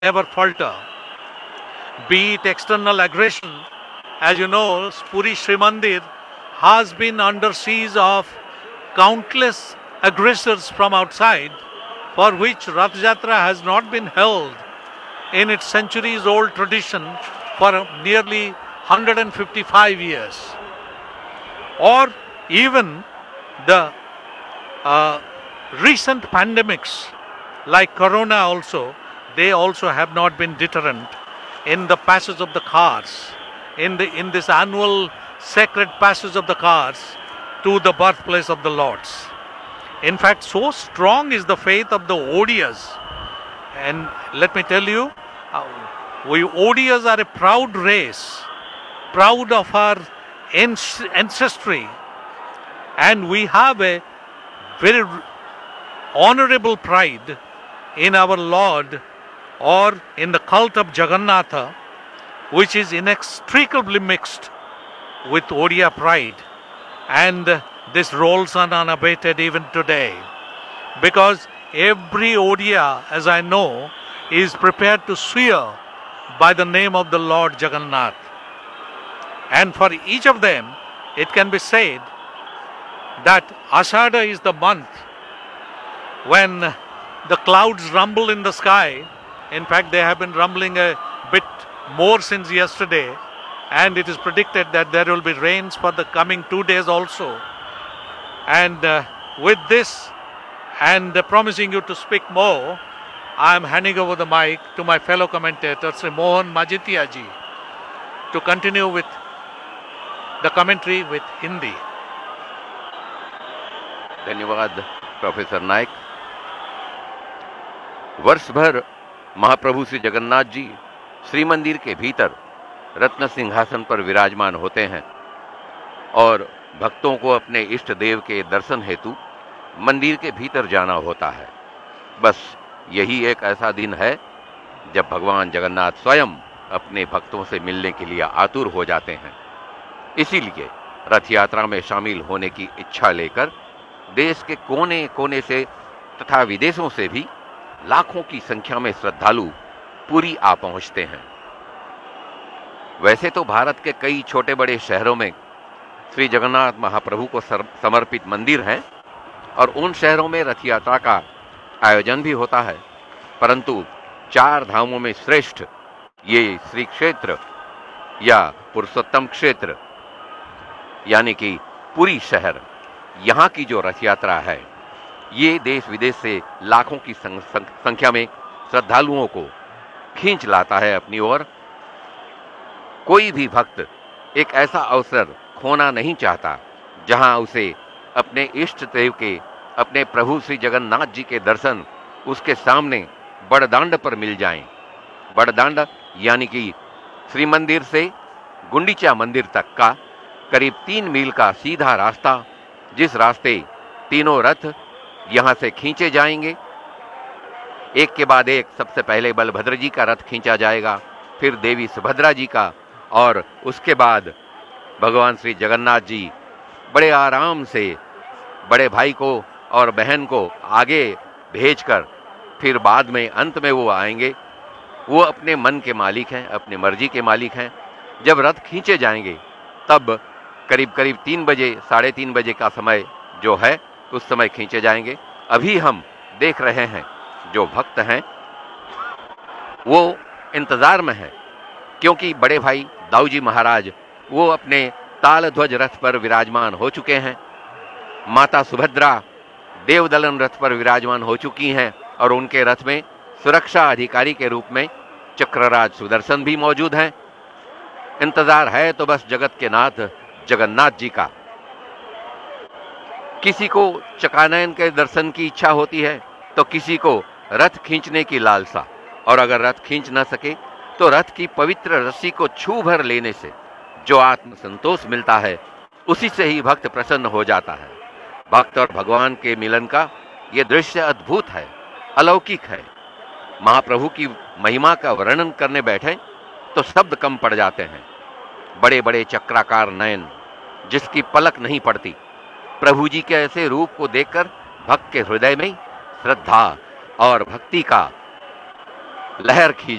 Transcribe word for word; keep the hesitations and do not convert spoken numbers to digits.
never falter. Be it external aggression, as you know, Puri Sri Mandir has been under siege of countless aggressors from outside, for which Rath Yatra has not been held in its centuries old tradition for nearly one hundred fifty-five years. Or even the uh, recent pandemics like Corona also, they also have not been deterrent in the passage of the cars, in, the, in this annual sacred passage of the cars to the birthplace of the Lords. In fact, so strong is the faith of the Odias. And let me tell you, uh, we Odias are a proud race, proud of our ancestry. And we have a very honorable pride in our Lord, or in the cult of Jagannatha, which is inextricably mixed with Odia pride. And this rolls on unabated even today. Because every Odia, as I know, is prepared to swear by the name of the Lord Jagannath. And for each of them, it can be said that Ashada is the month when the clouds rumble in the sky. In fact, they have been rumbling a bit more since yesterday, and it is predicted that there will be rains for the coming two days also. And uh, with this, and uh, promising you to speak more, I am handing over the mic to my fellow commentator, Sri Mohan Majitiya ji, to continue with the commentary with Hindi. धन्यवाद professor नायक। वर्ष भर महाप्रभु श्री जगन्नाथ जी श्री मंदिर के भीतर रत्न सिंहासन पर विराजमान होते हैं और भक्तों को अपने इष्ट देव के दर्शन हेतु मंदिर के भीतर जाना होता है। बस यही एक ऐसा दिन है जब भगवान जगन्नाथ स्वयं अपने भक्तों से मिलने के लिए आतुर हो जाते हैं। इसीलिए रथ यात्रा में शामिल होने की इच्छा लेकर देश के कोने कोने से तथा विदेशों से भी लाखों की संख्या में श्रद्धालु पुरी आ पहुंचते हैं। वैसे तो भारत के कई छोटे बड़े शहरों में श्री जगन्नाथ महाप्रभु को समर्पित मंदिर हैं और उन शहरों में रथ यात्रा का आयोजन भी होता है, परंतु चार धामों में श्रेष्ठ ये श्री क्षेत्र या पुरुषोत्तम क्षेत्र यानी कि पुरी शहर, यहाँ की जो रथ यात्रा है, ये देश विदेश से लाखों की संख्या में श्रद्धालुओं को खींच लाता है अपनी ओर। कोई भी भक्त एक ऐसा अवसर खोना नहीं चाहता जहां उसे अपने इष्ट देव के, अपने प्रभु श्री जगन्नाथ जी के दर्शन उसके सामने बड़दांड पर मिल जाएं। बड़दांड यानी कि श्री मंदिर से गुंडीचा मंदिर तक का करीब तीन मील का सीधा रास्ता, जिस रास्ते तीनों रथ यहां से खींचे जाएंगे। एक के बाद एक सबसे पहले बलभद्र जी का रथ खींचा जाएगा, फिर देवी सुभद्रा जी का, और उसके बाद भगवान श्री जगन्नाथ जी बड़े आराम से बड़े भाई को और बहन को आगे भेजकर फिर बाद में अंत में वो आएंगे। वो अपने मन के मालिक हैं, अपने मर्जी के मालिक हैं। जब रथ खींचे जाएंगे तब करीब करीब तीन बजे साढ़े तीन बजे का समय जो है उस समय खींचे जाएंगे। अभी हम देख रहे हैं जो भक्त हैं वो इंतजार में हैं, क्योंकि बड़े भाई दाऊ जी महाराज वो अपने ताल ध्वज रथ पर विराजमान हो चुके हैं। माता सुभद्रा देवदलन रथ पर विराजमान हो चुकी हैं और उनके रथ में सुरक्षा अधिकारी के रूप में चक्रराज सुदर्शन भी मौजूद हैं। इंतजार है तो बस जगत के नाथ जगन्नाथ जी का। किसी को चकानयन के दर्शन की इच्छा होती है तो किसी को रथ खींचने की लालसा, और अगर रथ खींच न सके तो रथ की पवित्र रस्सी को छू भर लेने से जो आत्म संतोष मिलता है उसी से ही भक्त प्रसन्न हो जाता है। भक्त और भगवान के मिलन का ये दृश्य अद्भुत है, अलौकिक है। महाप्रभु की महिमा का वर्णन करने बैठे तो शब्द कम पड़ जाते हैं। बड़े बड़े चक्राकार नयन जिसकी पलक नहीं पड़ती, प्रभु जी के ऐसे रूप को देखकर भक्त के हृदय में श्रद्धा और भक्ति का लहर खींच